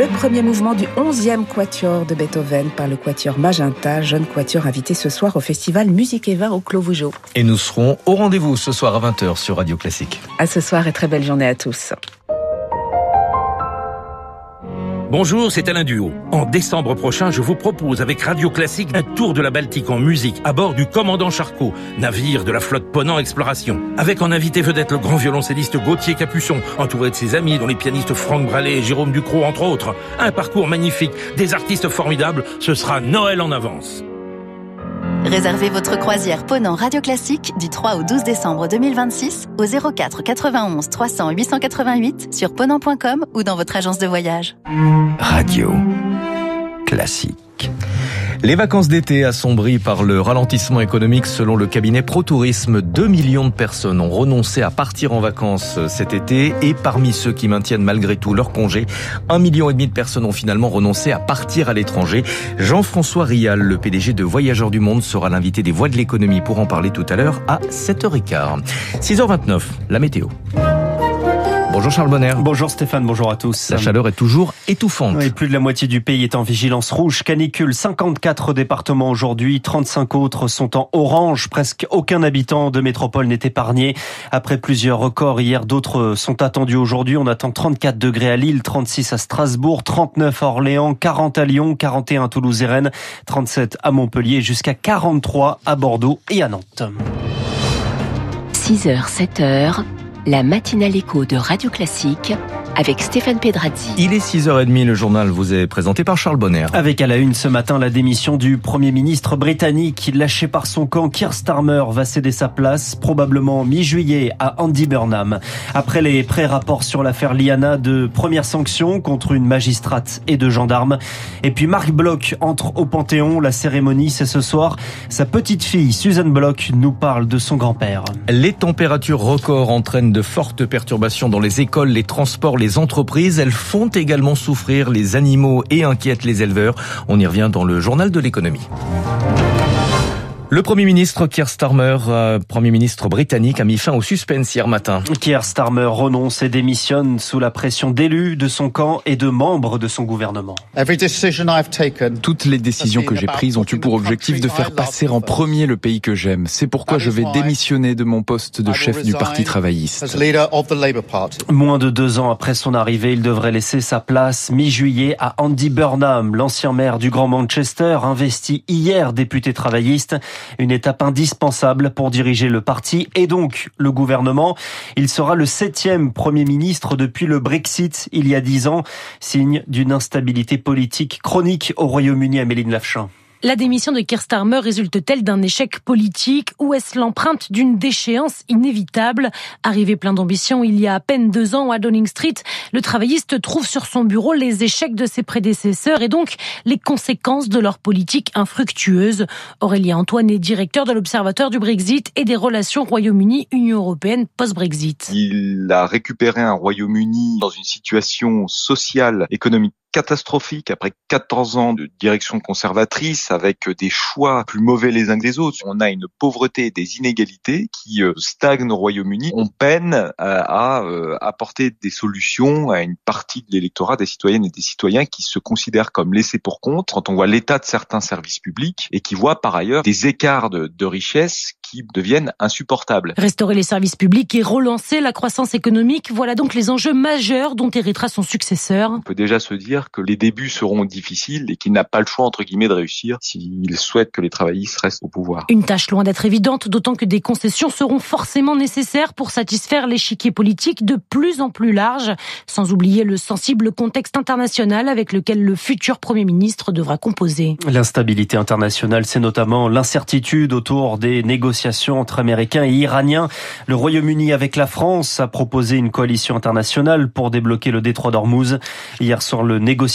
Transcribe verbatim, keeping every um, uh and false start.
Le premier mouvement du onzième quatuor de Beethoven par le quatuor Magenta, jeune quatuor invité ce soir au festival Musique et Vin au Clos Vougeot. Et nous serons au rendez-vous ce soir à vingt heures sur Radio Classique. À ce soir et très belle journée à tous. Bonjour, c'est Alain Duhaut. En décembre prochain, je vous propose avec Radio Classique un tour de la Baltique en musique à bord du Commandant Charcot, navire de la flotte Ponant Exploration. Avec en invité vedette le grand violoncelliste Gauthier Capuçon, entouré de ses amis dont les pianistes Franck Brallet et Jérôme Ducrot entre autres. Un parcours magnifique, des artistes formidables, ce sera Noël en avance. Réservez votre croisière Ponant Radio Classique du trois au douze décembre deux mille vingt-six au zéro quatre quatre-vingt-onze trois cents huit cent quatre-vingt-huit sur ponant point com ou dans votre agence de voyage. Radio Classique. Les vacances d'été assombries par le ralentissement économique selon le cabinet ProTourisme. deux millions de personnes ont renoncé à partir en vacances cet été et parmi ceux qui maintiennent malgré tout leur congé, un million et demi de personnes ont finalement renoncé à partir à l'étranger. Jean-François Rial, le P D G de Voyageurs du Monde, sera l'invité des Voix de l'économie pour en parler tout à l'heure à sept heures quinze. six heures vingt-neuf, la météo. Bonjour Charles Bonner. Bonjour Stéphane, bonjour à tous. La chaleur est toujours étouffante. Oui, plus de la moitié du pays est en vigilance rouge, canicule. cinquante-quatre départements aujourd'hui, trente-cinq autres sont en orange. Presque aucun habitant de métropole n'est épargné. Après plusieurs records hier, d'autres sont attendus aujourd'hui. On attend trente-quatre degrés à Lille, trente-six à Strasbourg, trente-neuf à Orléans, quarante à Lyon, quarante et un à Toulouse et Rennes, trente-sept à Montpellier, jusqu'à quarante-trois à Bordeaux et à Nantes. six heures, sept heures. La matinale écho de Radio Classique avec Stéphane Pedrazzi. Il est six heures trente, le journal vous est présenté par Charles Bonner. Avec à la une ce matin la démission du Premier ministre britannique, lâché par son camp. Keir Starmer va céder sa place, probablement mi-juillet, à Andy Burnham. Après les pré-rapports sur l'affaire Liana, de premières sanctions contre une magistrate et deux gendarmes. Et puis Marc Bloch entre au Panthéon. La cérémonie, c'est ce soir. Sa petite fille, Susan Bloch, nous parle de son grand-père. Les températures records entraînent de fortes perturbations dans les écoles, les transports, les entreprises. Elles font également souffrir les animaux et inquiètent les éleveurs. On y revient dans le journal de l'économie. Le Premier ministre Keir Starmer, euh, Premier ministre britannique, a mis fin au suspense hier matin. Keir Starmer renonce et démissionne sous la pression d'élus de son camp et de membres de son gouvernement. Toutes les décisions que j'ai prises ont eu pour objectif de faire passer en premier le pays que j'aime. C'est pourquoi je vais démissionner de mon poste de chef du Parti travailliste. Moins de deux ans après son arrivée, il devrait laisser sa place mi-juillet à Andy Burnham, l'ancien maire du Grand Manchester, investi hier député travailliste. Une étape indispensable pour diriger le parti et donc le gouvernement. Il sera le septième Premier ministre depuis le Brexit il y a dix ans, signe d'une instabilité politique chronique au Royaume-Uni. Amélie Lafchin. La démission de Keir Starmer résulte-t-elle d'un échec politique ou est-ce l'empreinte d'une déchéance inévitable ? Arrivé plein d'ambition il y a à peine deux ans à Downing Street, le travailliste trouve sur son bureau les échecs de ses prédécesseurs et donc les conséquences de leur politique infructueuse. Aurélien Antoine est directeur de l'Observatoire du Brexit et des relations Royaume-Uni-Union européenne post-Brexit. Il a récupéré un Royaume-Uni dans une situation sociale, économique catastrophique après quatorze ans de direction conservatrice avec des choix plus mauvais les uns que les autres. On a une pauvreté et des inégalités qui stagnent au Royaume-Uni. On peine à, à apporter des solutions à une partie de l'électorat des citoyennes et des citoyens qui se considèrent comme laissés pour compte quand on voit l'état de certains services publics et qui voient par ailleurs des écarts de, de richesse qui deviennent insupportables. Restaurer les services publics et relancer la croissance économique, voilà donc les enjeux majeurs dont héritera son successeur. On peut déjà se dire que les débuts seront difficiles et qu'il n'a pas le choix, entre guillemets, de réussir s'il souhaite que les travaillistes restent au pouvoir. Une tâche loin d'être évidente, d'autant que des concessions seront forcément nécessaires pour satisfaire l'échiquier politique de plus en plus large, sans oublier le sensible contexte international avec lequel le futur Premier ministre devra composer. L'instabilité internationale, c'est notamment l'incertitude autour des négociations entre Américains et Iraniens. Le Royaume-Uni avec la France a proposé une coalition internationale pour débloquer le détroit d'Ormuz. Hier soir, le négociateur